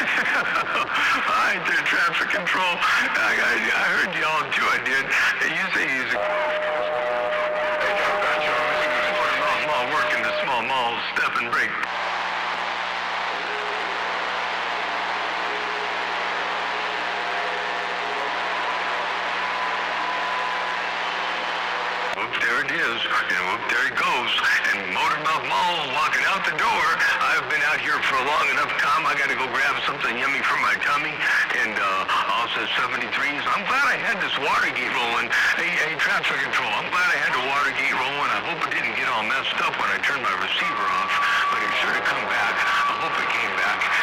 Hi there, traffic control. I heard y'all too, I did. You say he's a... Small work in the small mall, step and break. Whoop, there it is, and whoop, there it goes. And Motormouth Mall walking out the door. I've been out here for a long enough time. I got to go grab something yummy for my tummy. And also 73s. I'm glad I had this Watergate rolling. Hey, traffic control. I'm glad I had the Watergate rolling. I hope it didn't get all messed up when I turned my receiver off. But it should have come back. I hope it came back.